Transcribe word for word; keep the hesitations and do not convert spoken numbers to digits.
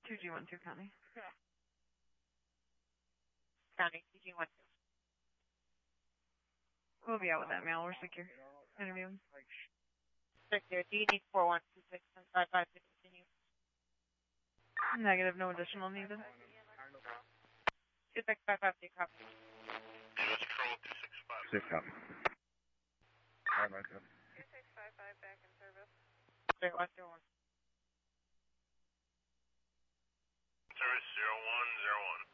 two G one two County. Yeah. County, two G one two. We'll be out with that mail. We're secure. Interviewing. Secure. Do you need four one two six and five five to continue? Negative. No additional needed. two six five five, do you copy? Let's control two six five. Six copy. Five nine seven. two six five five back in service. Zero one zero one. Service zero one zero one.